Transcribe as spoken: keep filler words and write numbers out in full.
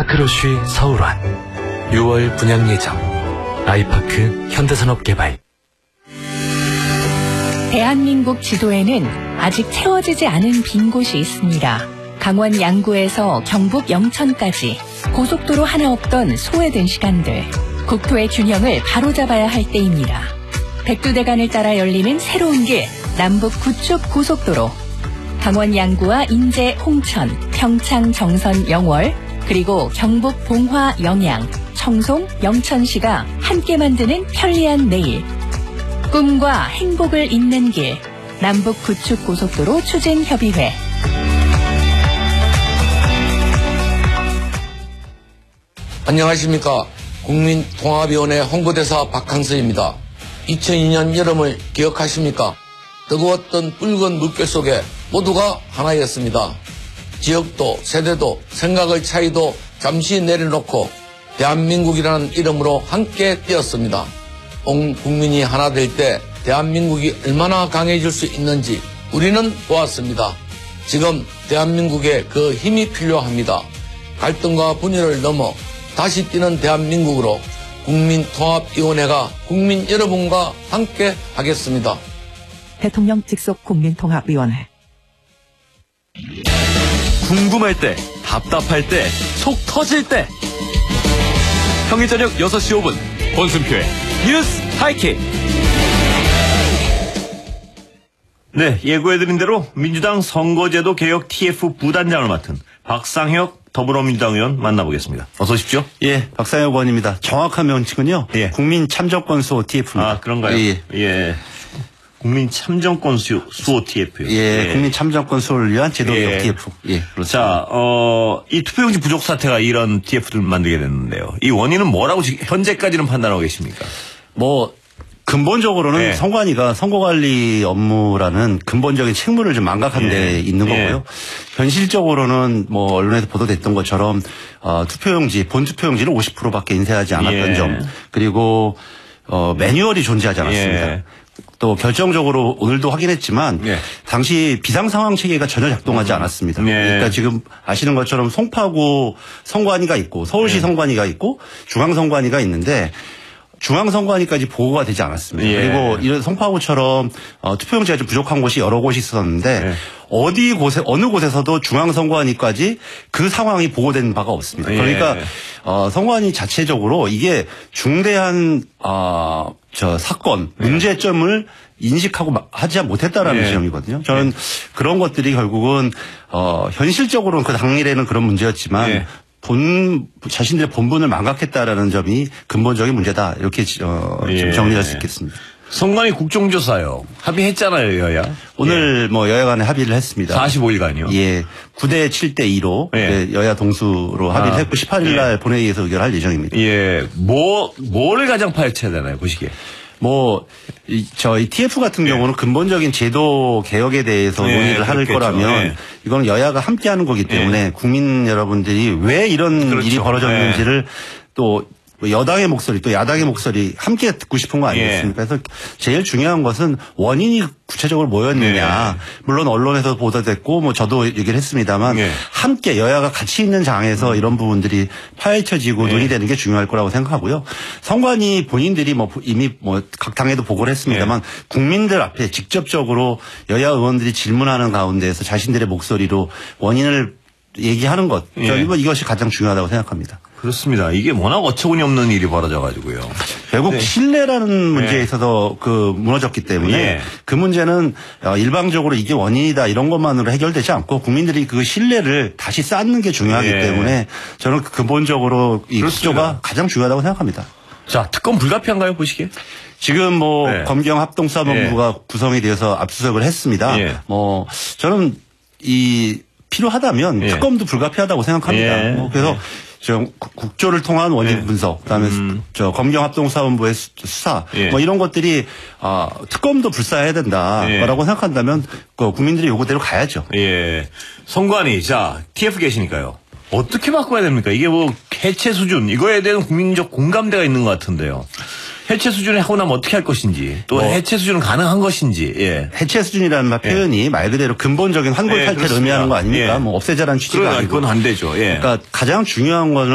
아크로쉬 서울원 유월 분양 예정. 아이파크 현대산업개발. 대한민국 지도에는 아직 채워지지 않은 빈 곳이 있습니다. 강원 양구에서 경북 영천까지 고속도로 하나 없던 소외된 시간들. 국토의 균형을 바로잡아야 할 때입니다. 백두대간을 따라 열리는 새로운 길, 남북 구축 고속도로. 강원 양구와 인제, 홍천, 평창, 정선, 영월, 그리고 경북 봉화, 영양, 청송, 영천시가 함께 만드는 편리한 내일. 꿈과 행복을 잇는 길, 남북 구축 고속도로 추진협의회. 안녕하십니까. 국민통합위원회 홍보대사 박항서입니다. 이천이 년 여름을 기억하십니까? 뜨거웠던 붉은 물결 속에 모두가 하나였습니다. 지역도 세대도 생각의 차이도 잠시 내려놓고 대한민국이라는 이름으로 함께 뛰었습니다. 온 국민이 하나 될 때 대한민국이 얼마나 강해질 수 있는지 우리는 보았습니다. 지금 대한민국에 그 힘이 필요합니다. 갈등과 분열을 넘어 다시 뛰는 대한민국으로 국민통합위원회가 국민 여러분과 함께 하겠습니다. 대통령 직속 국민통합위원회. 궁금할 때, 답답할 때, 속 터질 때. 평일 저녁 여섯 시 오 분 권순표의 뉴스 하이킥. 네, 예고해드린 대로 민주당 선거제도 개혁 티에프 부단장을 맡은 박상혁 더불어민주당 의원 만나보겠습니다. 어서 오십시오. 예, 박상혁 의원입니다. 정확한 명칭은요. 예. 국민 참정권 수호 티에프입니다. 아, 그런가요? 예. 예. 국민 참정권 수, 수호 티에프요. 예, 예, 국민 참정권 수호를 위한 제도 개혁 예. 티에프. 예, 그렇습니다. 자, 어, 이 투표용지 부족 사태가 이런 티에프를 만들게 됐는데요. 이 원인은 뭐라고 현재까지는 판단하고 계십니까? 뭐 근본적으로는 예. 선관위가 선거관리 업무라는 근본적인 책무를 좀 망각한 예. 데 있는 거고요. 예. 현실적으로는 뭐 언론에서 보도됐던 것처럼 어, 투표용지, 본 투표용지를 오십 퍼센트밖에 인쇄하지 않았던 예. 점, 그리고 어, 매뉴얼이 존재하지 않았습니다. 예. 또 결정적으로 오늘도 확인했지만 예. 당시 비상상황 체계가 전혀 작동하지 않았습니다. 예. 그러니까 지금 아시는 것처럼 송파구 선관위가 있고 서울시 예. 선관위가 있고 중앙선관위가 있는데 중앙선관위까지 보고가 되지 않았습니다. 예. 그리고 이런 송파구처럼 어, 투표용지가 좀 부족한 곳이 여러 곳이 있었는데 예. 어디 곳에 어느 곳에서도 중앙선관위까지 그 상황이 보고된 바가 없습니다. 예. 그러니까 어, 선관위 자체적으로 이게 중대한 어, 저 사건 문제점을 인식하고 하지 못했다라는 예. 지점이거든요. 저는 예. 그런 것들이 결국은 어, 현실적으로는 그 당일에는 그런 문제였지만. 예. 본 자신들의 본분을 망각했다라는 점이 근본적인 문제다 이렇게 어, 예. 좀 정리할 수 있겠습니다. 선관위 국정조사요. 합의했잖아요, 여야. 오늘 예. 뭐 여야 간에 합의를 했습니다. 사십오 일간이요. 예, 구 대 칠 대 이로 예. 여야 동수로 합의를 아. 했고 십팔 일 날 예. 본회의에서 의결할 예정입니다. 예, 뭐 뭐를 가장 파헤쳐야 되나요, 보시기에? 뭐, 이, 저희 티에프 같은 네. 경우는 근본적인 제도 개혁에 대해서 네, 논의를 할 그렇겠죠. 거라면 네. 이건 여야가 함께 하는 거기 때문에 네. 국민 여러분들이 왜 이런 그렇죠. 일이 벌어졌는지를 네. 또 여당의 목소리 또 야당의 목소리 함께 듣고 싶은 거 아니겠습니까? 네. 그래서 제일 중요한 것은 원인이 구체적으로 뭐였느냐. 네. 물론 언론에서 보도됐고 뭐 저도 얘기를 했습니다만 네. 함께 여야가 같이 있는 장에서 음. 이런 부분들이 파헤쳐지고 네. 논의되는 게 중요할 거라고 생각하고요. 선관위 본인들이 뭐 이미 뭐 각 당에도 보고를 했습니다만 네. 국민들 앞에 직접적으로 여야 의원들이 질문하는 가운데에서 자신들의 목소리로 원인을 얘기하는 것. 네. 이것이 가장 중요하다고 생각합니다. 그렇습니다. 이게 워낙 어처구니 없는 일이 벌어져가지고요. 결국 네. 신뢰라는 문제에 있어서 그 무너졌기 때문에 네. 그 문제는 일방적으로 이게 원인이다 이런 것만으로 해결되지 않고 국민들이 그 신뢰를 다시 쌓는 게 중요하기 네. 때문에 저는 근본적으로 이 구조가 가장 중요하다고 생각합니다. 자, 특검 불가피한가요, 보시기에? 지금 뭐 네. 검경합동수사본부가 네. 구성이 되어서 압수수색을 했습니다. 네. 뭐 저는 이 필요하다면 네. 특검도 불가피하다고 생각합니다. 네. 뭐 그래서 네. 저 국조를 통한 원인 네. 분석, 그다음에 음. 저 검경합동수사본부의 수사, 예. 뭐 이런 것들이 아, 특검도 불사해야 된다라고 예. 생각한다면 그 국민들의 요구대로 가야죠. 예. 선관위, 자 티에프 계시니까요. 어떻게 바꿔야 됩니까? 이게 뭐 해체 수준 이거에 대한 국민적 공감대가 있는 것 같은데요. 해체 수준에 하고 나면 어떻게 할 것인지 또 뭐 해체 수준은 가능한 것인지. 예. 해체 수준이라는 말 표현이 예. 말 그대로 근본적인 환골 탈퇴를 예, 의미하는 거 아닙니까? 예. 뭐 없애자라는 취지가 그러니까 아니고. 그건 안 되죠. 예. 그러니까 가장 중요한 거는